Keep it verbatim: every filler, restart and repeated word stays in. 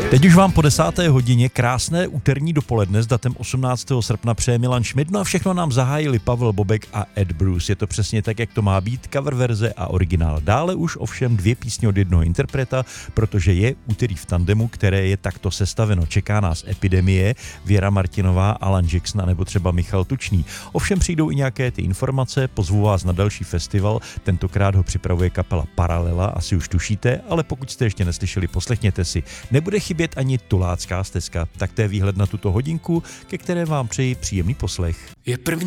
Teď už vám po desáté hodině krásné úterní dopoledne s datem osmnáctého srpna přeje Milan Šmid, no a všechno nám zahájili Pavel Bobek a Ed Bruce. Je to přesně tak, jak to má být, cover verze a originál. Dále už ovšem dvě písně od jednoho interpreta, protože je úterý v tandemu, které je takto sestaveno. Čeká nás Epidemie, Věra Martinová, Alan Jackson nebo třeba Michal Tučný. Ovšem přijdou i nějaké ty informace, pozvu vás na další festival, tentokrát ho připravuje kapela Paralela, asi už tušíte, ale pokud jste ještě neslyšeli, poslechněte si. Nebude chybět ani Tulácká stezka, tak to je výhled na tuto hodinku, ke které vám přeji příjemný poslech. Je první